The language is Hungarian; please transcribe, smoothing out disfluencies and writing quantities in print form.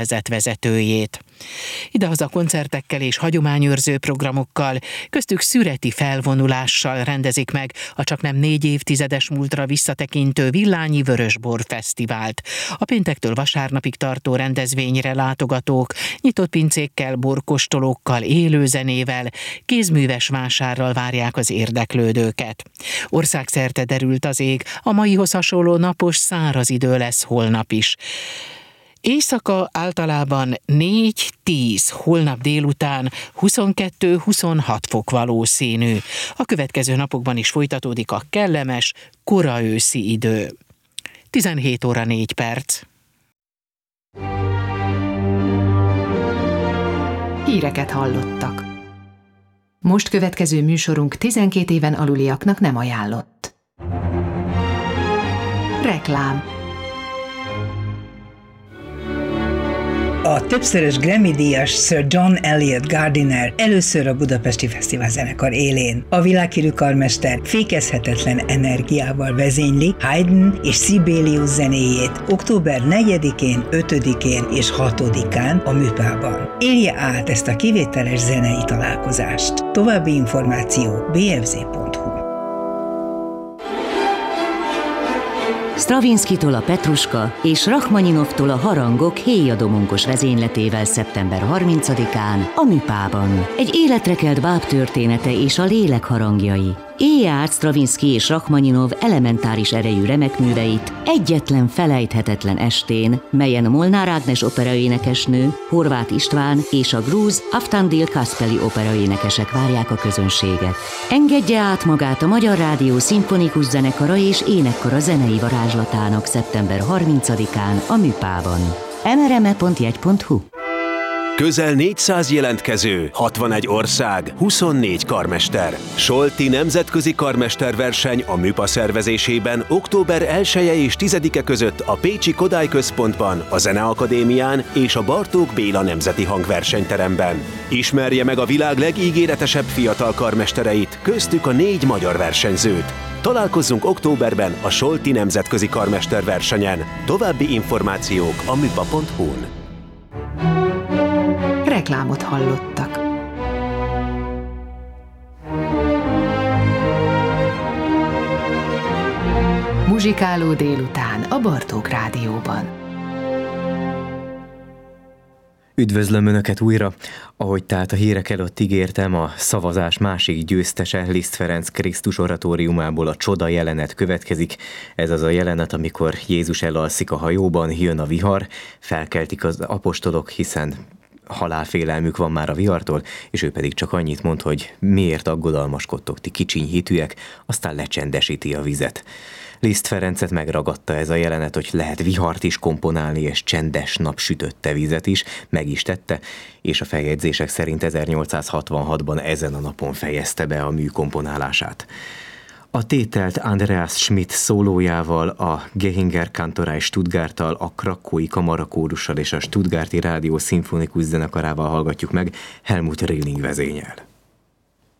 vezetőjét. Idehaza koncertekkel és hagyományőrző programokkal, köztük szüreti felvonulással rendezik meg a csaknem 4 évtizedes múltra visszatekintő Villányi Vörösbor Fesztivált. A péntektől vasárnapig tartó rendezvényre látogatók nyitott pincékkel, borkostolókkal, élőzenével, kézműves vásárral várják az érdeklődőket. Országszerte derült az ég, a maihoz hasonló napos, száraz idő lesz holnap is. Éjszaka általában 4-10, holnap délután 22-26 fok valószínű. A következő napokban is folytatódik a kellemes, kora őszi idő. 17 óra 4 perc. Híreket hallottak. Most következő műsorunk 12 éven aluliaknak nem ajánlott. Reklám. A többszörös Grammy-díjas Sir John Eliot Gardiner először a Budapesti Fesztivál zenekar élén. A világhírű karmester fékezhetetlen energiával vezényli Haydn és Sibelius zenéjét október 4-én, 5-én és 6-án a Műpában. Élje át ezt a kivételes zenei találkozást. További információ bfz.hu. Stravinszkitól a Petruska és Rachmaninovtól a Harangok héjadomonkos vezényletével szeptember 30-án a Műpában. Egy életre kelt báb története és a lélek harangjai. Élje át Stravinszki és Rachmaninov elementáris erejű remekműveit egyetlen felejthetetlen estén, melyen Molnár Ágnes operaénekesnő, Horváth István és a grúz Aftandil Kaspeli operaénekesek várják a közönséget. Engedje át magát a Magyar Rádió szimfonikus zenekara és énekkara zenei varázslatának szeptember 30-án a Műpában. mrme.jegy.hu. Közel 400 jelentkező, 61 ország, 24 karmester. Solti nemzetközi karmesterverseny a Műpa szervezésében október 1-e és 10-e között a Pécsi Kodály Központban, a Zeneakadémián és a Bartók Béla Nemzeti Hangversenyteremben. Ismerje meg a világ legígéretesebb fiatal karmestereit, köztük a 4 magyar versenyzőt. Találkozzunk októberben a Solti nemzetközi karmesterversenyen. További információk a műpa.hu-n. Reklámot hallottak. Muzsikáló délután a Bartók Rádióban. Üdvözlöm Önöket újra! Ahogy tehát a hírek előtt ígértem, a szavazás másik győztese, Liszt Ferenc Krisztus oratóriumából a Csoda jelenet következik. Ez az a jelenet, amikor Jézus elalszik a hajóban, jön a vihar, felkeltik az apostolok, hiszen halálfélelmük van már a vihartól, és ő pedig csak annyit mond, hogy miért aggodalmaskodtok ti kicsiny hitűek, aztán lecsendesíti a vizet. Liszt Ferencet megragadta ez a jelenet, hogy lehet vihart is komponálni, és csendes nap sütötte vizet is, meg is tette, és a feljegyzések szerint 1866-ban ezen a napon fejezte be a mű komponálását. A tételt Andreas Schmidt szólójával, a Gehinger Kantorei Stuttgarttal, a Krakói Kamarakórussal és a Stuttgarti Rádió szimfonikus zenekarával hallgatjuk meg Helmut Rilling vezényel.